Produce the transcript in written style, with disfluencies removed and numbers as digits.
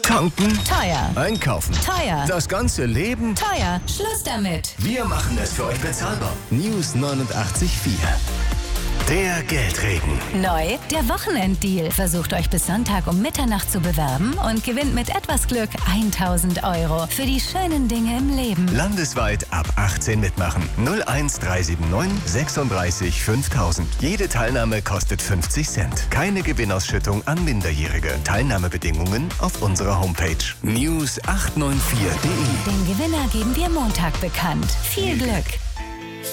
Tanken? Teuer. Einkaufen? Teuer. Das ganze Leben? Teuer. Schluss damit. Wir machen es für euch bezahlbar. News 89.4. Der Geldregen. Neu, der Wochenenddeal. Versucht euch bis Sonntag um Mitternacht zu bewerben und gewinnt mit etwas Glück 1.000 € für die schönen Dinge im Leben. Landesweit ab 18 mitmachen. 01379 36 5000. Jede Teilnahme kostet 50 Cent. Keine Gewinnausschüttung an Minderjährige. Teilnahmebedingungen auf unserer Homepage news894.de. Den Gewinner geben wir Montag bekannt. Viel Glück!